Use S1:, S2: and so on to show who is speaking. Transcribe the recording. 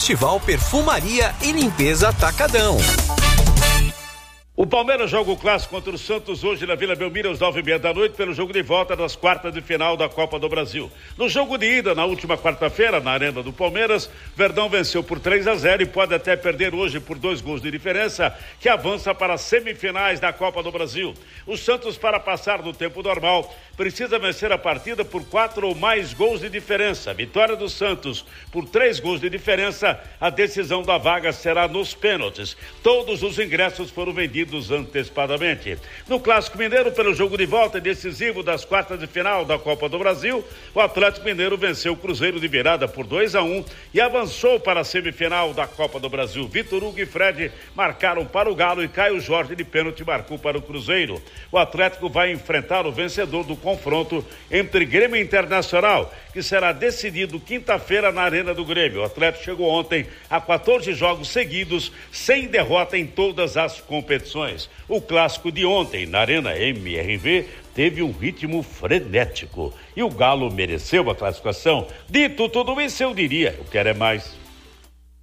S1: Festival Perfumaria e Limpeza Atacadão.
S2: O Palmeiras joga o clássico contra o Santos hoje na Vila Belmiro às 9:30 da noite pelo jogo de volta das quartas de final da Copa do Brasil. No jogo de ida, na última quarta-feira, na Arena do Palmeiras, Verdão venceu por 3-0 e pode até perder hoje por 2 gols de diferença, que avança para as semifinais da Copa do Brasil. O Santos, para passar no tempo normal, precisa vencer a partida por 4 ou mais gols de diferença. Vitória do Santos por 3 gols de diferença, a decisão da vaga será nos pênaltis. Todos os ingressos foram vendidos antecipadamente. No Clássico Mineiro, pelo jogo de volta decisivo das quartas de final da Copa do Brasil, o Atlético Mineiro venceu o Cruzeiro de virada por 2-1 e avançou para a semifinal da Copa do Brasil. Vitor Hugo e Fred marcaram para o Galo e Caio Jorge de pênalti marcou para o Cruzeiro. O Atlético vai enfrentar o vencedor do confronto entre Grêmio e Internacional, que será decidido quinta-feira na Arena do Grêmio. O Atlético chegou ontem a 14 jogos seguidos, sem derrota em todas as competições. O clássico de ontem, na Arena MRV, teve um ritmo frenético e o Galo mereceu a classificação. Dito tudo isso, eu diria, eu quero é mais.